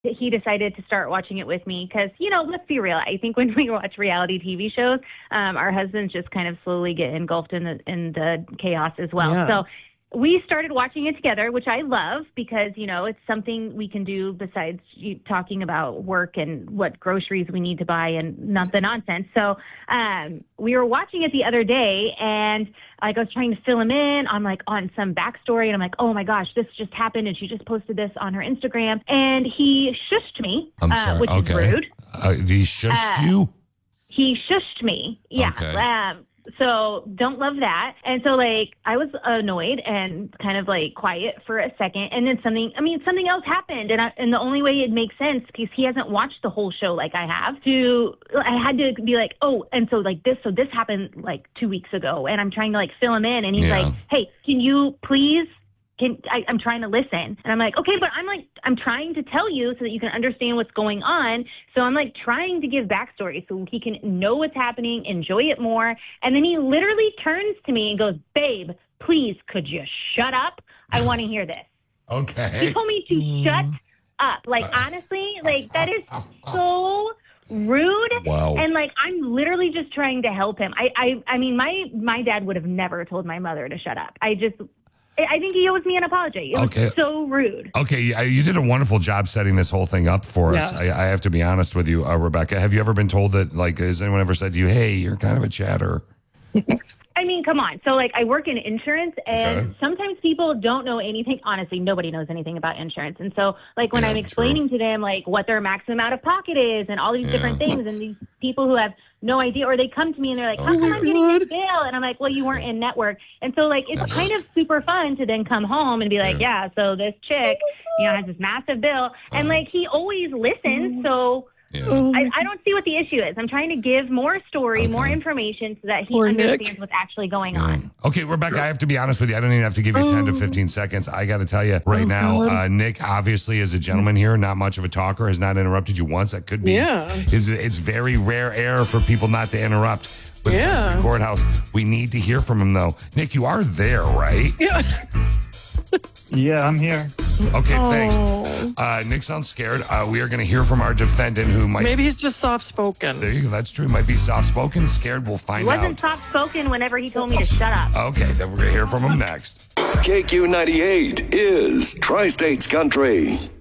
he decided to start watching it with me because, let's be real. I think when we watch reality TV shows, our husbands just kind of slowly get engulfed in the chaos as well. Yeah. So we started watching it together, which I love because, it's something we can do besides talking about work and what groceries we need to buy and not the nonsense. So we were watching it the other day, and I was trying to fill him in on some backstory. And I'm like, oh, my gosh, this just happened. And she just posted this on her Instagram. And he shushed me, I'm sorry. which is rude. He shushed you? He shushed me. Yeah. Okay. So don't love that. And so I was annoyed and kind of quiet for a second. And then something else happened. And the only way it makes sense, because he hasn't watched the whole show like I have, I had to be like, oh, and so this happened 2 weeks ago. And I'm trying to fill him in. And he's like, hey, can you please? I'm trying to listen. And I'm like, okay, but I'm trying to tell you so that you can understand what's going on. So I'm trying to give backstory so he can know what's happening, enjoy it more. And then he literally turns to me and goes, babe, please, could you shut up? I want to hear this. Okay. He told me to shut up. Honestly, that is so rude. Wow. And I'm literally just trying to help him. I mean, my dad would have never told my mother to shut up. I think he owes me an apology. It was so rude. Okay, you did a wonderful job setting this whole thing up for us. I have to be honest with you, Rebecca. Have you ever been told that, has anyone ever said to you, hey, you're kind of a chatter? I mean, come on. So, I work in insurance, and sometimes people don't know anything. Honestly, nobody knows anything about insurance. And so, when I'm explaining to them, what their maximum out of pocket is and all these different things, and these people who have no idea, or they come to me and they're like, how come I'm getting this bill? And I'm like, well, you weren't in network. And so, it's kind of super fun to then come home and be like, so this chick, has this massive bill. And, he always listens, so... Yeah. I don't see what the issue is. I'm trying to give more story, more information so that he understands what's actually going on. Okay, Rebecca, I have to be honest with you. I don't even have to give you 10 to 15 seconds. I got to tell you right now, Nick, obviously, is a gentleman here, not much of a talker, has not interrupted you once. That could be. Yeah. It's very rare air for people not to interrupt. But the courthouse, we need to hear from him, though. Nick, you are there, right? Yeah. Yeah, I'm here. Okay, thanks. Nick sounds scared. We are going to hear from our defendant who might... Maybe he's just soft-spoken. There you go. That's true. Might be soft-spoken, scared. We'll find out. He wasn't soft-spoken whenever he told me to shut up. Okay, then we're going to hear from him next. KQ98 is Tri-States Country.